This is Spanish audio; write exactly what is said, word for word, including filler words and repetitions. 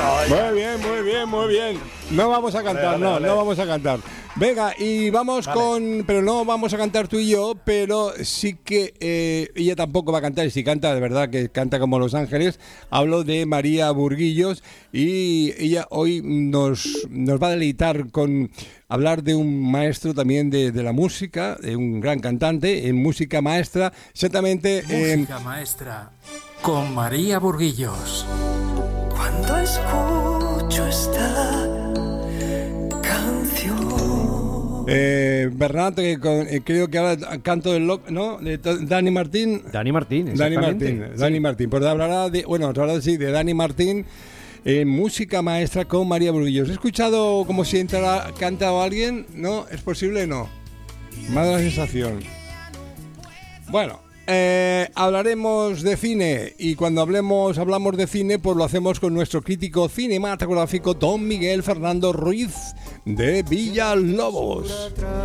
Muy bien, muy bien, muy bien. No vamos a cantar, Vale, no, vale. no vamos a cantar. Venga, y vamos Vale. con... Pero no vamos a cantar tú y yo, pero sí que eh, ella tampoco va a cantar, y si canta, de verdad que canta como Los Ángeles. Hablo de María Burguillos, y ella hoy nos, nos va a deleitar con hablar de un maestro también de, de la música, de un gran cantante en música maestra, exactamente... eh, Música maestra con María Burguillos. Cuando escucho esta canción. Eh, Bernat, que con- eh, creo que ahora canto del loco, ¿no? De to- Dani Martín. Dani Martín, Dani exactamente. Martín, Dani Martín. Pues hablará de, bueno, hablará sí, de Dani Martín en música maestra con María Burguillos. ¿He escuchado como si entrara, canta alguien? ¿No? ¿Es posible? No. Me ha dado la sensación. Bueno. Eh, hablaremos de cine, y cuando hablemos hablamos de cine, pues lo hacemos con nuestro crítico cinematográfico don Miguel Fernando Ruiz de Villalobos.